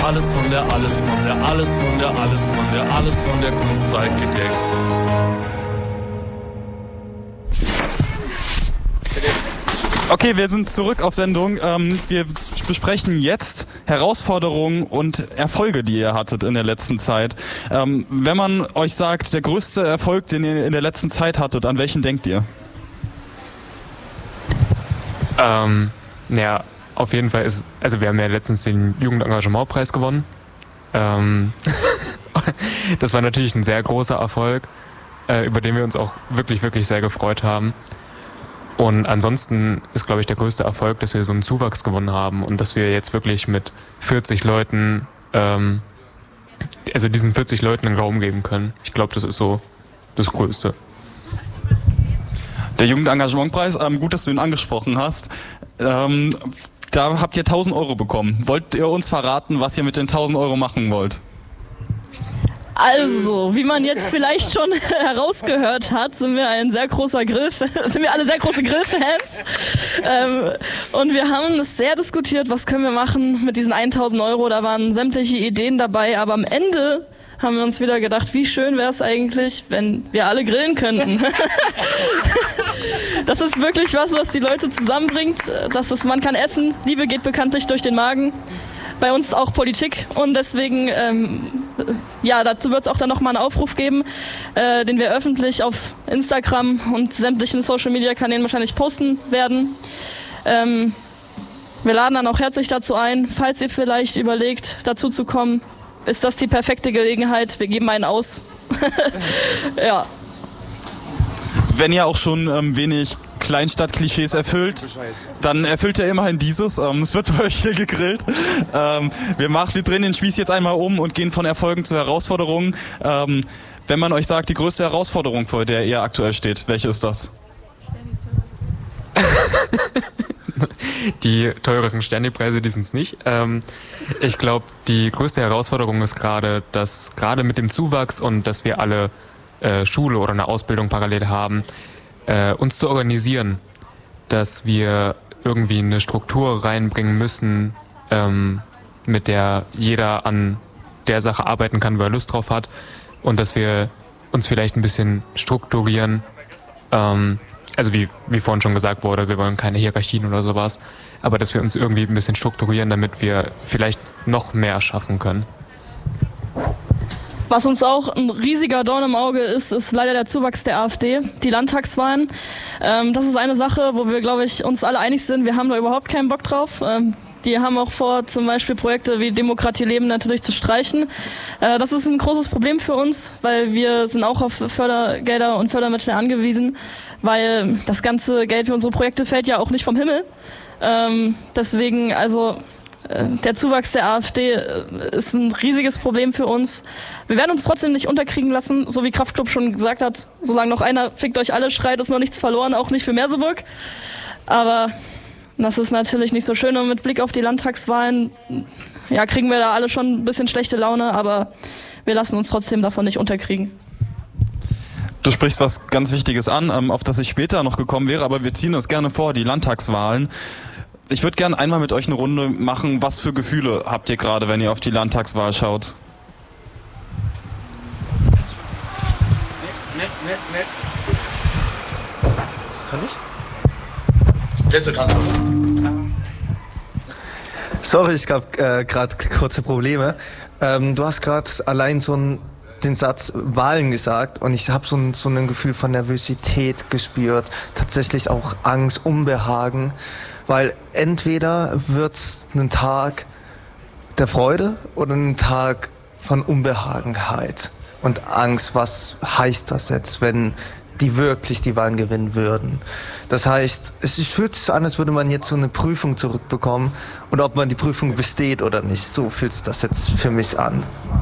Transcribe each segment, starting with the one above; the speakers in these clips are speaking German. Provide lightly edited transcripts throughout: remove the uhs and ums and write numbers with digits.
Alles von der, alles von der, alles von der, alles von der, alles von der Kunst breit gedeckt. Okay, wir sind zurück auf Sendung. Wir besprechen jetzt Herausforderungen und Erfolge, die ihr hattet in der letzten Zeit. Wenn man euch sagt, der größte Erfolg, den ihr in der letzten Zeit hattet, an welchen denkt ihr? Ja, auf jeden Fall also wir haben ja letztens den Jugendengagementpreis gewonnen. Das war natürlich ein sehr großer Erfolg, über den wir uns auch wirklich, wirklich sehr gefreut haben. Und ansonsten ist, glaube ich, der größte Erfolg, dass wir so einen Zuwachs gewonnen haben und dass wir jetzt wirklich mit 40 Leuten, also diesen 40 Leuten einen Raum geben können. Ich glaube, das ist so das Größte. Der Jugendengagementpreis, gut, dass du ihn angesprochen hast. Da habt ihr 1.000 Euro bekommen. Wollt ihr uns verraten, was ihr mit den 1.000 Euro machen wollt? Also, wie man jetzt vielleicht schon herausgehört hat, sind wir alle sehr große Grillfans. Und wir haben es sehr diskutiert, was können wir machen mit diesen 1.000 Euro. Da waren sämtliche Ideen dabei, aber am Ende haben wir uns wieder gedacht, wie schön wäre es eigentlich, wenn wir alle grillen könnten. Das ist wirklich was die Leute zusammenbringt. Man kann essen. Liebe geht bekanntlich durch den Magen. Bei uns auch Politik und deswegen, dazu wird es auch dann nochmal einen Aufruf geben, den wir öffentlich auf Instagram und sämtlichen Social-Media-Kanälen wahrscheinlich posten werden. Wir laden dann auch herzlich dazu ein, falls ihr vielleicht überlegt, dazu zu kommen, ist das die perfekte Gelegenheit. Wir geben einen aus. Ja. Wenn ihr auch schon wenig Kleinstadt-Klischees erfüllt, dann erfüllt ihr immerhin dieses. Es wird bei euch hier gegrillt. Wir drehen den Spieß jetzt einmal um und gehen von Erfolgen zu Herausforderungen. Wenn man euch sagt, die größte Herausforderung, vor der ihr aktuell steht, welche ist das? Die teureren Sterni-Preise, die sind es nicht. Ich glaube, die größte Herausforderung ist gerade mit dem Zuwachs und dass wir alle Schule oder eine Ausbildung parallel haben, uns zu organisieren, dass wir irgendwie eine Struktur reinbringen müssen, mit der jeder an der Sache arbeiten kann, wo er Lust drauf hat und dass wir uns vielleicht ein bisschen strukturieren. Also wie vorhin schon gesagt wurde, wir wollen keine Hierarchien oder sowas, aber dass wir uns irgendwie ein bisschen strukturieren, damit wir vielleicht noch mehr schaffen können. Was uns auch ein riesiger Dorn im Auge ist leider der Zuwachs der AfD, die Landtagswahlen. Das ist eine Sache, wo wir, glaube ich, uns alle einig sind, wir haben da überhaupt keinen Bock drauf. Die haben auch vor, zum Beispiel Projekte wie Demokratie leben natürlich zu streichen. Das ist ein großes Problem für uns, weil wir sind auch auf Fördergelder und Fördermittel angewiesen, weil das ganze Geld für unsere Projekte fällt ja auch nicht vom Himmel. Deswegen, der Zuwachs der AfD ist ein riesiges Problem für uns. Wir werden uns trotzdem nicht unterkriegen lassen, so wie Kraftklub schon gesagt hat. Solange noch einer fickt euch alle schreit, ist noch nichts verloren, auch nicht für Merseburg. Aber das ist natürlich nicht so schön und mit Blick auf die Landtagswahlen, kriegen wir da alle schon ein bisschen schlechte Laune, aber wir lassen uns trotzdem davon nicht unterkriegen. Du sprichst was ganz Wichtiges an, auf das ich später noch gekommen wäre, aber wir ziehen das gerne vor, die Landtagswahlen. Ich würde gerne einmal mit euch eine Runde machen. Was für Gefühle habt ihr gerade, wenn ihr auf die Landtagswahl schaut? Das kann ich? Jetzt kannst du. Sorry, ich gab gerade kurze Probleme. Du hast gerade allein den Satz Wahlen gesagt und ich habe so ein Gefühl von Nervosität gespürt, tatsächlich auch Angst, Unbehagen, weil entweder wird's ein Tag der Freude oder ein Tag von Unbehagenheit und Angst. Was heißt das jetzt, wenn die wirklich die Wahlen gewinnen würden? Das heißt, es fühlt sich so an, als würde man jetzt so eine Prüfung zurückbekommen und ob man die Prüfung besteht oder nicht. So fühlt sich das jetzt für mich an.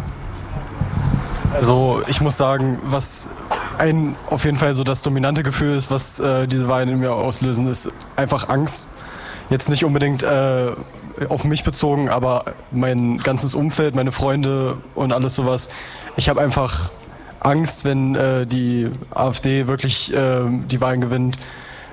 Also ich muss sagen, was auf jeden Fall so das dominante Gefühl ist, was diese Wahlen in mir auslösen, ist einfach Angst. Jetzt nicht unbedingt auf mich bezogen, aber mein ganzes Umfeld, meine Freunde und alles sowas. Ich habe einfach Angst, wenn die AfD wirklich die Wahlen gewinnt,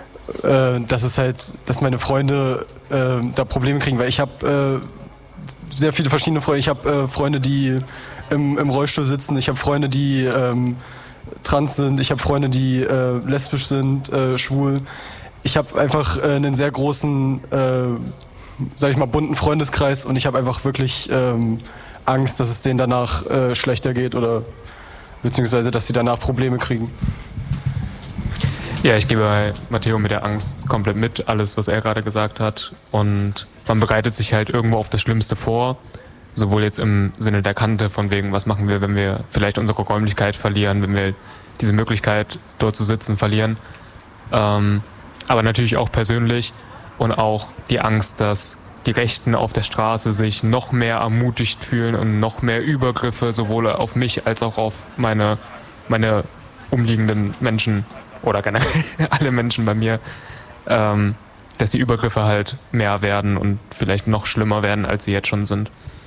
dass meine Freunde da Probleme kriegen, weil ich habe sehr viele verschiedene Freunde. Ich habe Freunde, die im Rollstuhl sitzen. Ich habe Freunde, die trans sind. Ich habe Freunde, die lesbisch sind, schwul. Ich habe einfach einen sehr großen, sag ich mal, bunten Freundeskreis und ich habe einfach wirklich Angst, dass es denen danach schlechter geht oder beziehungsweise, dass sie danach Probleme kriegen. Ja, ich gehe bei Matteo mit der Angst komplett mit, alles, was er gerade gesagt hat. Und man bereitet sich halt irgendwo auf das Schlimmste vor. Sowohl jetzt im Sinne der Kante, von wegen, was machen wir, wenn wir vielleicht unsere Räumlichkeit verlieren, wenn wir diese Möglichkeit, dort zu sitzen, verlieren. Aber natürlich auch persönlich und auch die Angst, dass die Rechten auf der Straße sich noch mehr ermutigt fühlen und noch mehr Übergriffe sowohl auf mich als auch auf meine umliegenden Menschen oder generell alle Menschen bei mir, dass die Übergriffe halt mehr werden und vielleicht noch schlimmer werden, als sie jetzt schon sind.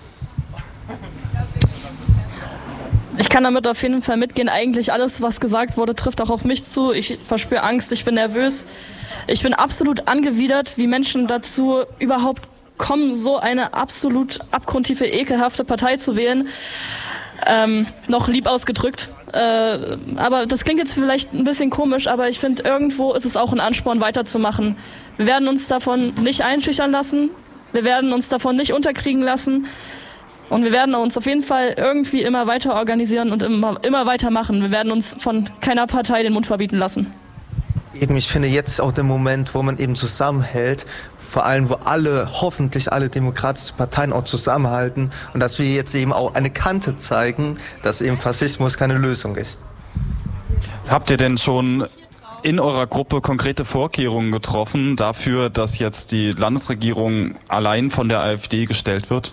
Ich kann damit auf jeden Fall mitgehen. Eigentlich alles, was gesagt wurde, trifft auch auf mich zu. Ich verspüre Angst, ich bin nervös. Ich bin absolut angewidert, wie Menschen dazu überhaupt kommen, so eine absolut abgrundtiefe, ekelhafte Partei zu wählen. Noch lieb ausgedrückt. Aber das klingt jetzt vielleicht ein bisschen komisch, aber ich finde, irgendwo ist es auch ein Ansporn, weiterzumachen. Wir werden uns davon nicht einschüchtern lassen. Wir werden uns davon nicht unterkriegen lassen. Und wir werden uns auf jeden Fall irgendwie immer weiter organisieren und immer weitermachen. Wir werden uns von keiner Partei den Mund verbieten lassen. Eben, ich finde jetzt auch der Moment, wo man eben zusammenhält, vor allem wo hoffentlich alle demokratischen Parteien auch zusammenhalten und dass wir jetzt eben auch eine Kante zeigen, dass eben Faschismus keine Lösung ist. Habt ihr denn schon in eurer Gruppe konkrete Vorkehrungen getroffen dafür, dass jetzt die Landesregierung allein von der AfD gestellt wird?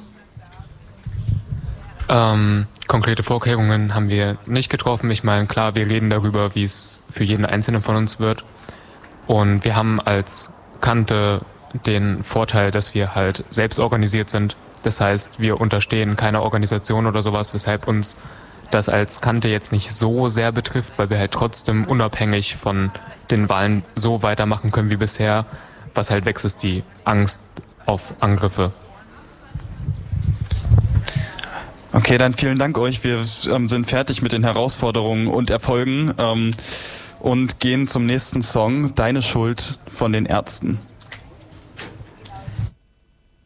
Konkrete Vorkehrungen haben wir nicht getroffen. Ich meine, klar, wir reden darüber, wie es für jeden Einzelnen von uns wird. Und wir haben als Kante den Vorteil, dass wir halt selbst organisiert sind. Das heißt, wir unterstehen keiner Organisation oder sowas, weshalb uns das als Kante jetzt nicht so sehr betrifft, weil wir halt trotzdem unabhängig von den Wahlen so weitermachen können wie bisher. Was halt wächst, ist die Angst auf Angriffe. Okay, dann vielen Dank euch. Wir sind fertig mit den Herausforderungen und Erfolgen und gehen zum nächsten Song, Deine Schuld von den Ärzten.